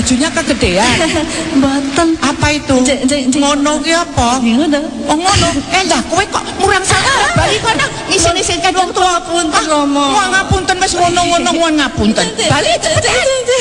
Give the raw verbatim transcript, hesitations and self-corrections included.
bajunya kegedean. Mboten. Apa itu? Cek, cek, cek. Ngono ki apa? Ngono. Oh ngono. Eh lah kowe kok murang salah bali kono isin-isin kan wong tua Punten Rama. Wong ngapunten wis ngono-ngono wong ngapunten. Bali cepet.